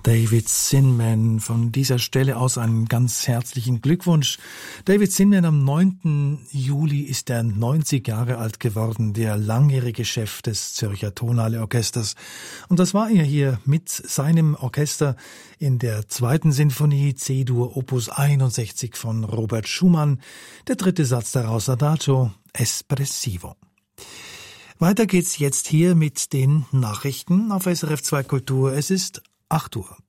David Zinman. Von dieser Stelle aus einen ganz herzlichen Glückwunsch. David Zinman, am 9. Juli ist er 90 Jahre alt geworden, der langjährige Chef des Zürcher Tonhalle Orchesters. Und das war er hier mit seinem Orchester in der 2. Sinfonie C-Dur Opus 61 von Robert Schumann. Der 3. Satz daraus Adagio Espressivo. Weiter geht's jetzt hier mit den Nachrichten auf SRF 2 Kultur. Es ist 8 Uhr.